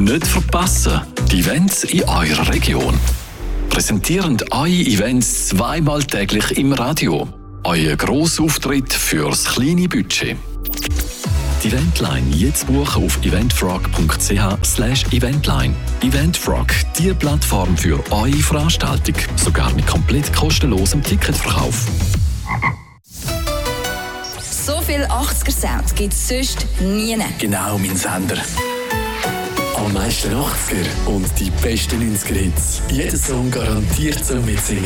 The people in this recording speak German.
nicht verpassen. Die Events in eurer Region. Präsentieren eure Events zweimal täglich im Radio. Euer Grossauftritt fürs kleine Budget. Die Eventline jetzt buchen auf eventfrog.ch/eventline. Eventfrog, die Plattform für eure Veranstaltung. Sogar mit komplett kostenlosem Ticketverkauf. So viel 80er-Sound gibt es sonst nie. Genau, mein Sender. Am meisten 80er und die besten 90er-Hits. Jeder Song garantiert zum Mitsingen.